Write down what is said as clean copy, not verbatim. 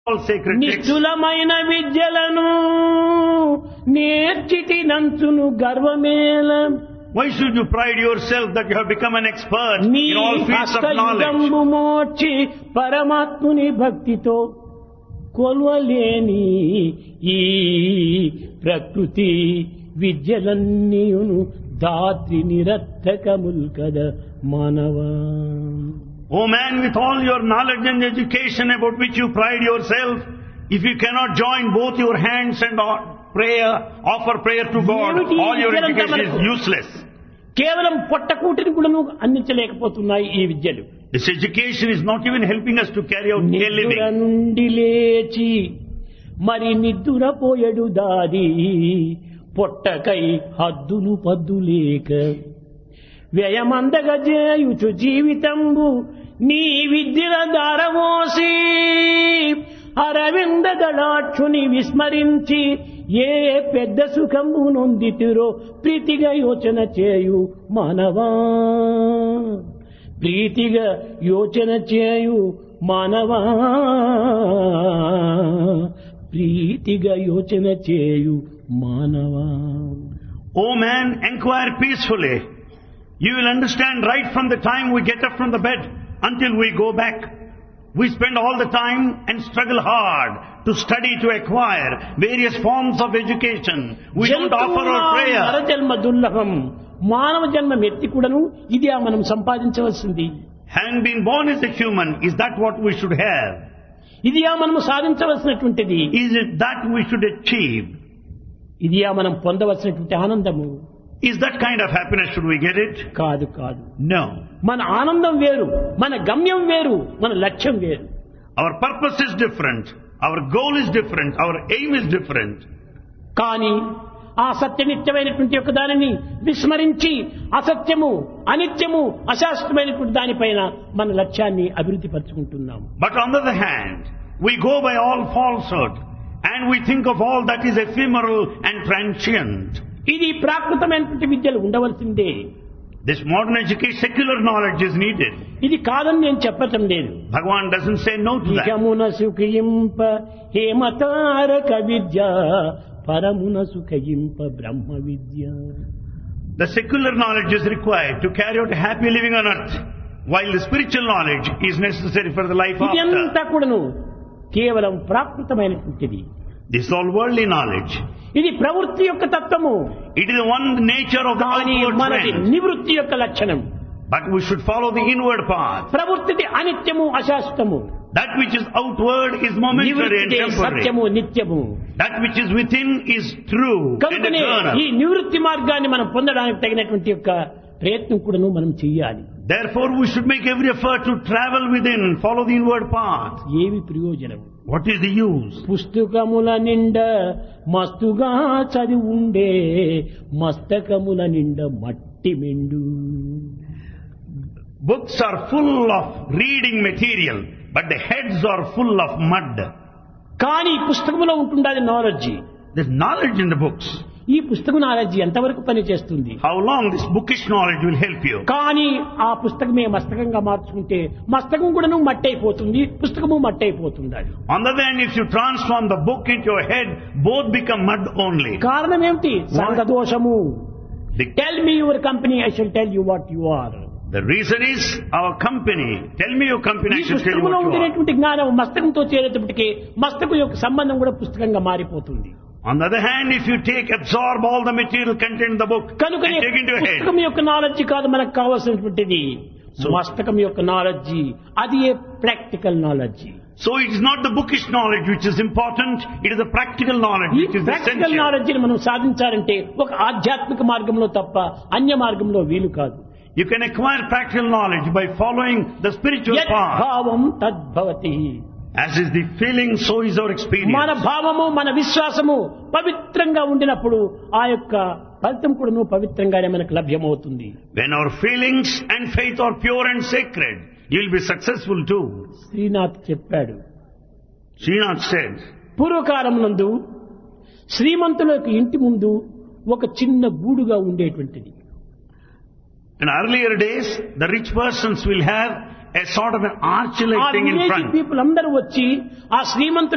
all sacred texts. నిష్ఠులమైన విద్యలను నేర్చితినంచును గర్వమేల. Why should you pride yourself that you have become an expert నీ in all fields of knowledge? హస్తయుగంబు మోర్చి పరమాత్ముని భక్తితో కొల్వలేని ఈ ప్రకృతి విద్యలన్నీయును దాత్రి నిరర్థకముల్ కద మానవా. O man, with all your knowledge and education about which you pride yourself, if you cannot join both your hands and offer prayer to God, all your education is useless. కేవలం పొట్టకూటిని కూడా అందించలేకపోతున్నాయి ఈ విద్యలు. This education is not even helping us to carry out a నిద్ర living. నుండి లేచి మరి నిద్దురపోయడు దారి పొట్టకై హద్దులు పద్దులేక వ్యయమందగా చేయుచు జీవితంబు నీ విద్యల దారమోసి అరవింద దళాక్షుని విస్మరించి ఏ పెద్ద సుఖము నొందితిరో ప్రీతిగా యోచన చేయు మానవా. ప్రీతిగా యోచన చేయు మానవా. ప్రీతిగా యోచన చేయు మానవా. O man, inquire peacefully. You will understand right from the time we get up from the bed until we go back. We spend all the time and struggle hard to study, to acquire various forms of education. We don't offer our prayer. నరజన్మ దుర్లభం. మానవ జన్మ ఎత్తి కూడాను ఇది మనం సంపాదించవలసింది. Having been born as a human, is that what we should have? ఇది మనము సాధించవలసినటువంటిది. Is it that we should achieve? ఇది మనం పొందవలసినటువంటి ఆనందము. Is that kind of happiness, should we get it? కాదు కాదు. No. మన ఆనందం వేరు, మన గమ్యం వేరు, మన లక్ష్యం వేరు. Our purpose is different. Our goal is different. Our aim is different. కానీ ఆ సత్యనిత్యమైనటువంటి యొక్క దానిని విస్మరించి అసత్యము, అనిత్యము, అశాశ్వతమైనటువంటి దానిపైన మన లక్ష్యాన్ని అభివృద్ధి పరుచుకుంటున్నాము. But on the other hand, we go by all falsehood and we think of all that is ephemeral and transient. ఇది ప్రాకృతమైనటువంటి విద్యలు ఉండవలసిందే. This modern education, secular knowledge is needed. ఇది కాదని నేను చెప్పటం లేదు. Bhagavan doesn't say no to that. ఇకమున సుఖయింప హేమతారక Vidya పరమున సుఖయింప Brahma Vidya. The secular knowledge is required to carry out a happy living on earth, while the spiritual knowledge is necessary for the life ఇదంతా after. కూడాను కేవలం ప్రాకృతమైనటువంటిది. This is all worldly knowledge. ఇది ప్రవృత్తి యొక్క తత్వము. It is the one nature of the కానీ outward మనది trend. నివృత్తి యొక్క లక్షణం. But we should follow the inward path. ప్రవృత్తి అనిత్యము, అశాశ్వతము. That which is outward is momentary and నివృత్తి temporary. సత్యము, నిత్యము. That which is within is true and కనుకనే eternal. ఈ నివృత్తి మార్గాన్ని మనం పొందడానికి తగినటువంటి యొక్క ప్రయత్నం కూడాను మనం చెయ్యాలి. Therefore we should make every effort to travel within, follow the inward path. ఏమి ప్రయోజనం? What is the use? పుస్తకముల నిండ మస్తుగా చదివుండే మస్తకముల నిండ మట్టి మెండు. Books are full of reading material, but the heads are full of mud. కానీ పుస్తకములో ఉంటుండాలి knowledge. There's knowledge in the books. ఈ పుస్తకం నాలెడ్జి ఎంతవరకు పనిచేస్తుంది? How long this bookish knowledge will help you? కానీ ఆ పుస్తకమే మస్తకంగా మార్చుకుంటే మస్తకం కూడాను మట్టి అయిపోతుంది, పుస్తకము మట్టి అయిపోతుంది. On the other hand, if you transform the book into your head, both become mud only. కారణం ఏమిటి? సంఘదోషము. The, tell me your company, I shall tell you what you are. the reason is our company. Tell me your company, ఈ I should tell you పుస్తకంలో what you are. ఉండేటువంటి జ్ఞానం మస్తకంతో చేరేటప్పటికీ మస్తకం యొక్క సంబంధం కూడా పుస్తకంగా మారిపోతుంది. On the other hand, if you absorb all the material content in the book and కనుకనే take into your head, పుస్తకం యొక్క నాలెడ్జి కాదు మనకు కావాల్సినటువంటిది, మస్తకం యొక్క నాలెడ్జి. అది a practical knowledge. so it is not the bookish knowledge which is important, it is the practical knowledge ఈ which is practical essential. నాలెడ్జిని మనం సాధించాలంటే ఒక ఆధ్యాత్మిక మార్గంలో తప్ప అన్య మార్గంలో వీలు కాదు. You can acquire practical knowledge by following the spiritual యత్ path. భావం తద్భవతి. As is the feeling, so is our మన experience. భావము, మన విశ్వాసము పవిత్రంగా ఉండినప్పుడు ఆ యొక్క ఫలితం కూడాను పవిత్రంగానే మనకు లభ్యమవుతుంది. When our feelings and faith are pure and sacred, you will be successful too. Srinath చెప్పాడు, Srinath said, పూర్వకాలం నందు శ్రీమంతుల యొక్క ఇంటి ముందు ఒక చిన్న గూడుగా ఉండేటువంటిది. in earlier days, the rich persons will have a sort of an arch-like ఆ thing in village front. People అందరూ వచ్చి ఆ శ్రీమంతుల